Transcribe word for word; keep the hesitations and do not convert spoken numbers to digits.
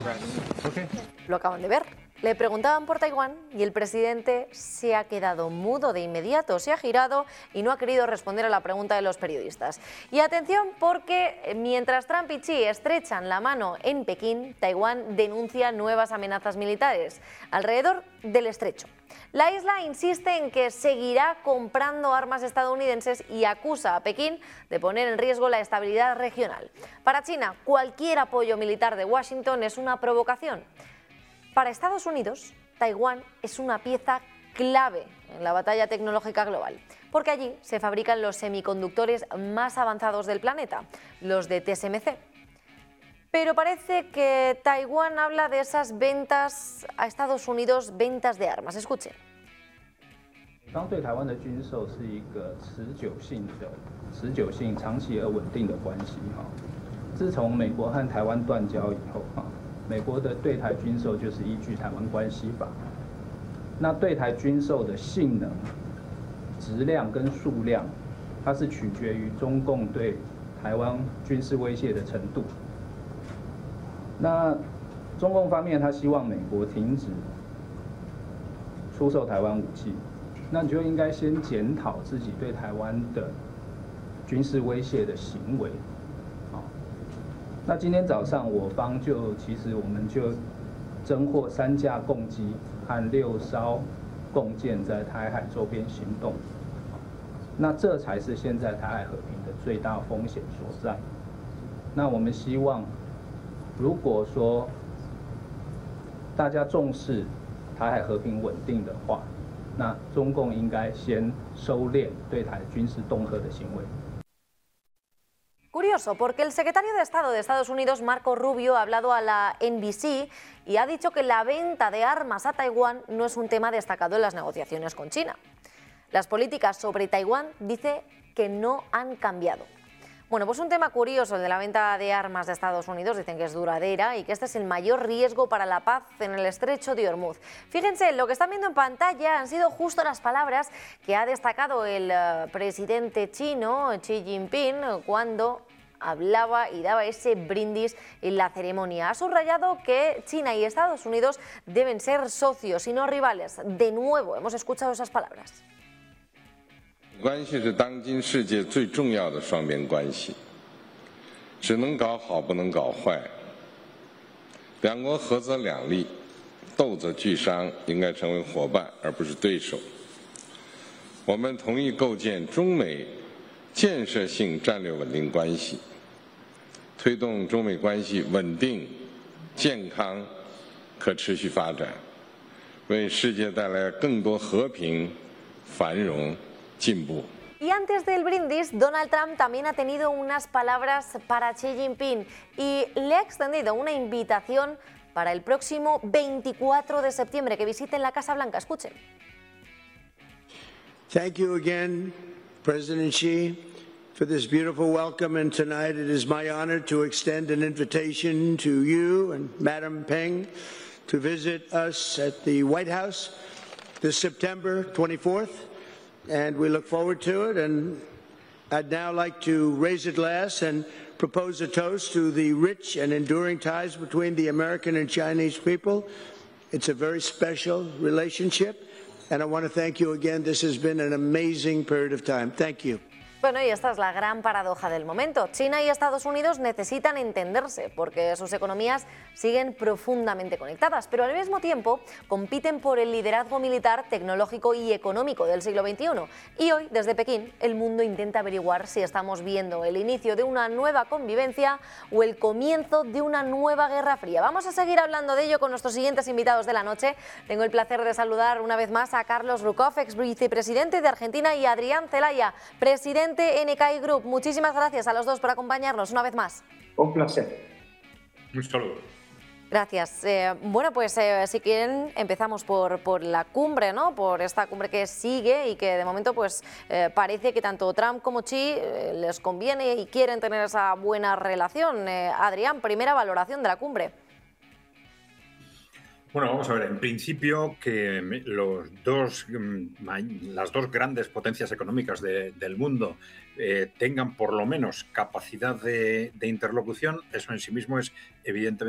Okay. Lo acaban de ver. Le preguntaban por Taiwán y el presidente se ha quedado mudo de inmediato, se ha girado y no ha querido responder a la pregunta de los periodistas. Y atención, porque mientras Trump y Xi estrechan la mano en Pekín, Taiwán denuncia nuevas amenazas militares alrededor del estrecho. La isla insiste en que seguirá comprando armas estadounidenses y acusa a Pekín de poner en riesgo la estabilidad regional. Para China, cualquier apoyo militar de Washington es una provocación. Para Estados Unidos, Taiwán es una pieza clave en la batalla tecnológica global, porque allí se fabrican los semiconductores más avanzados del planeta, los de T S M C. Pero parece que Taiwán habla de esas ventas a Estados Unidos, ventas de armas. Escuchen. 方对台湾的军售是一个持久性的、持久性、长期而稳定的关系哈。自从美国和台湾断交以后哈，美国的对台军售就是依据《台湾关系法》。那对台军售的性能、质量跟数量，它是取决于中共对台湾军事威胁的程度。那中共方面，他希望美国停止出售台湾武器。 那你就应该先检讨自己对台湾的军事威胁的行为，好。那今天早上我方就其实我们就侦获三架共机和六艘共舰在台海周边行动，那这才是现在台海和平的最大风险所在。那我们希望，如果说大家重视台海和平稳定的话， 那中共应该先收敛对台军事恫吓的行为。 Curioso, porque el secretario de Estado de Estados Unidos, Marco Rubio, ha hablado a la N B C y ha dicho que la venta de armas a Taiwán no es un tema destacado en las negociaciones con China. Las políticas sobre Taiwán dice que no han cambiado. Bueno, pues un tema curioso, el de la venta de armas de Estados Unidos, dicen que es duradera y que este es el mayor riesgo para la paz en el estrecho de Hormuz. Fíjense, lo que están viendo en pantalla han sido justo las palabras que ha destacado el uh, presidente chino, Xi Jinping, cuando hablaba y daba ese brindis en la ceremonia. Ha subrayado que China y Estados Unidos deben ser socios y no rivales. De nuevo, hemos escuchado esas palabras. 关系是当今世界最重要的双边关系，只能搞好不能搞坏。两国合则两利，斗则俱伤，应该成为伙伴而不是对手。我们同意构建中美建设性战略稳定关系，推动中美关系稳定、健康、可持续发展，为世界带来更多和平、繁荣。 Y antes del brindis, Donald Trump también ha tenido unas palabras para Xi Jinping y le ha extendido una invitación para el próximo veinticuatro de septiembre, que visiten la Casa Blanca. Escuchen. Thank you again, President Xi, for this beautiful welcome. And tonight it is my honor to extend an invitation to you and Madam Peng to visit us at the White House this September twenty-fourth. And we look forward to it. And I'd now like to raise a glass and propose a toast to the rich and enduring ties between the American and Chinese people. It's a very special relationship, and I want to thank you again. This has been an amazing period of time. Thank you. Bueno, y esta es la gran paradoja del momento. China y Estados Unidos necesitan entenderse porque sus economías siguen profundamente conectadas, pero al mismo tiempo compiten por el liderazgo militar, tecnológico y económico del siglo veintiuno. Y hoy, desde Pekín, el mundo intenta averiguar si estamos viendo el inicio de una nueva convivencia o el comienzo de una nueva guerra fría. Vamos a seguir hablando de ello con nuestros siguientes invitados de la noche. Tengo el placer de saludar una vez más a Carlos Rukov, ex vicepresidente de Argentina, y a Adrián Celaya, presidente N K I Group. Muchísimas gracias a los dos por acompañarnos una vez más. Un placer. Un saludo. Gracias. Eh, bueno, pues eh, si quieren empezamos por, por la cumbre, ¿no? Por esta cumbre que sigue y que de momento pues eh, parece que tanto Trump como Xi eh, les conviene y quieren tener esa buena relación. Eh, Adrián, primera valoración de la cumbre. Bueno, vamos a ver, en principio que los dos, las dos grandes potencias económicas de, del mundo eh, tengan por lo menos capacidad de, de interlocución, eso en sí mismo es evidentemente